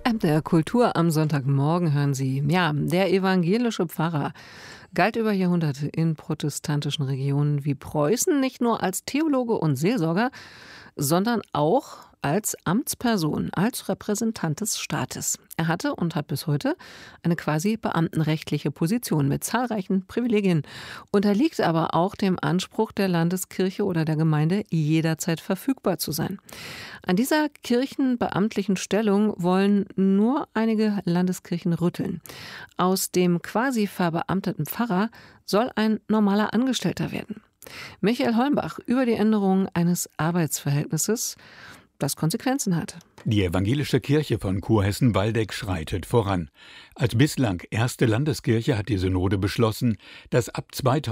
Der Kultur am Sonntagmorgen hören Sie. Ja, der evangelische Pfarrer galt über Jahrhunderte in protestantischen Regionen wie Preußen nicht nur als Theologe und Seelsorger, sondern auch als Amtsperson, als Repräsentant des Staates. Er hatte und hat bis heute eine quasi beamtenrechtliche Position mit zahlreichen Privilegien, unterliegt aber auch dem Anspruch der Landeskirche oder der Gemeinde, jederzeit verfügbar zu sein. An dieser kirchenbeamtlichen Stellung wollen nur einige Landeskirchen rütteln. Aus dem quasi verbeamteten Pfarrer soll ein normaler Angestellter werden. Michael Holmbach über die Änderung eines Arbeitsverhältnisses, das Konsequenzen hat. Die evangelische Kirche von Kurhessen-Waldeck schreitet voran. Als bislang erste Landeskirche hat die Synode beschlossen, dass ab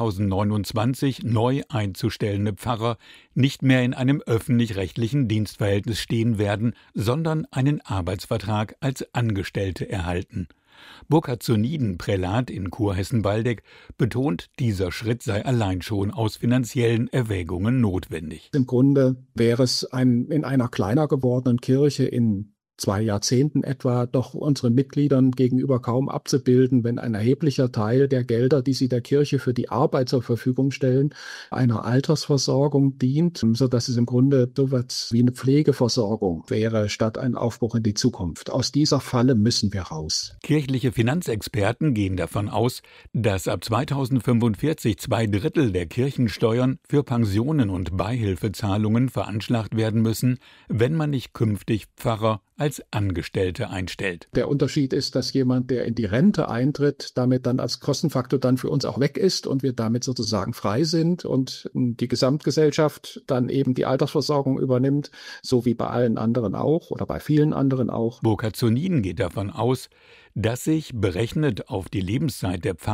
2029 neu einzustellende Pfarrer nicht mehr in einem öffentlich-rechtlichen Dienstverhältnis stehen werden, sondern einen Arbeitsvertrag als Angestellte erhalten. Burkhard Zuniden, Prälat in Kurhessen-Waldeck, betont, dieser Schritt sei allein schon aus finanziellen Erwägungen notwendig. Im Grunde wäre es in einer kleiner gewordenen Kirche in 2 Jahrzehnten etwa doch unseren Mitgliedern gegenüber kaum abzubilden, wenn ein erheblicher Teil der Gelder, die sie der Kirche für die Arbeit zur Verfügung stellen, einer Altersversorgung dient, sodass es im Grunde so etwas wie eine Pflegeversorgung wäre, statt ein Aufbruch in die Zukunft. Aus dieser Falle müssen wir raus. Kirchliche Finanzexperten gehen davon aus, dass ab 2045 2/3 der Kirchensteuern für Pensionen und Beihilfezahlungen veranschlagt werden müssen, wenn man nicht künftig Pfarrer als Angestellte einstellt. Der Unterschied ist, dass jemand, der in die Rente eintritt, damit dann als Kostenfaktor dann für uns auch weg ist und wir damit sozusagen frei sind und die Gesamtgesellschaft dann eben die Altersversorgung übernimmt, so wie bei allen anderen auch oder bei vielen anderen auch. Burkhard Zuniden geht davon aus, dass sich, berechnet auf die Lebenszeit der Pfarrer,